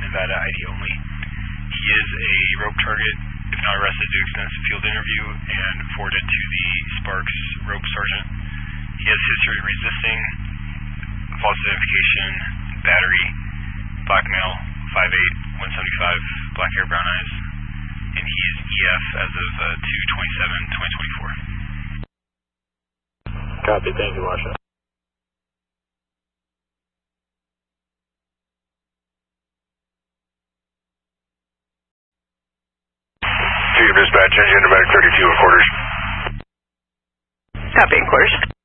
Nevada ID only. He is a rope target, if not arrested, to extensive field interview and forwarded to the Sparks rope sergeant. He has history of resisting, false identification, battery, black male, 5'8", 175, black hair, brown eyes, and he is EF as of 2/27/2024. Copy, thank you, Washington. Dispatch, engine to medic 32 and quarters. Copy, quarters.